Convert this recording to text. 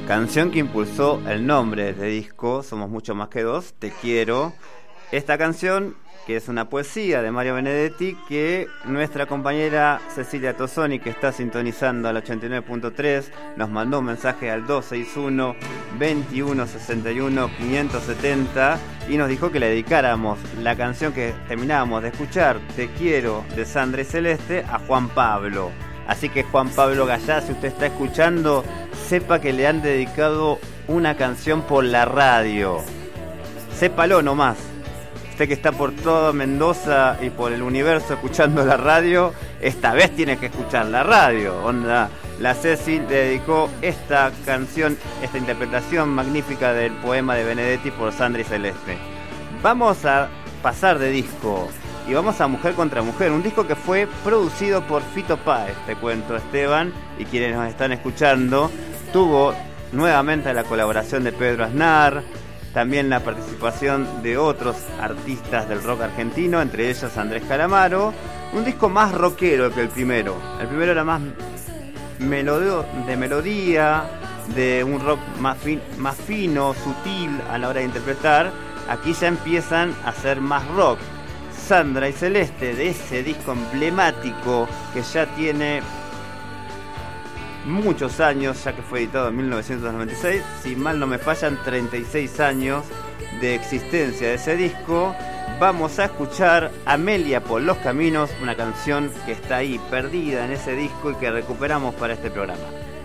canción que impulsó el nombre de disco Somos Mucho Más que Dos, Te Quiero. Esta canción, que es una poesía de Mario Benedetti, que nuestra compañera Cecilia Tosoni, que está sintonizando al 89.3, nos mandó un mensaje al 261-2161-570 y nos dijo que le dedicáramos la canción que terminábamos de escuchar, Te Quiero, de Sandra y Celeste, a Juan Pablo. Así que Juan Pablo Gallá, si usted está escuchando, sepa que le han dedicado una canción por la radio. Sépalo nomás. Usted que está por todo Mendoza y por el universo escuchando la radio, esta vez tiene que escuchar la radio. Onda, la Ceci le dedicó esta canción, esta interpretación magnífica del poema de Benedetti por Sandra y Celeste. Vamos a pasar de disco y vamos a Mujer contra Mujer, un disco que fue producido por Fito Páez, te cuento, Esteban, y quienes nos están escuchando. Tuvo nuevamente la colaboración de Pedro Aznar, también la participación de otros artistas del rock argentino, entre ellos Andrés Calamaro. Un disco más rockero que el primero. El primero era más de melodía, de un rock más fino, sutil a la hora de interpretar. Aquí ya empiezan a ser más rock. Sandra y Celeste, de ese disco emblemático que ya tiene muchos años, ya que fue editado en 1996, si mal no me fallan, 36 años de existencia de ese disco. Vamos a escuchar Amelia por los Caminos, una canción que está ahí perdida en ese disco y que recuperamos para este programa.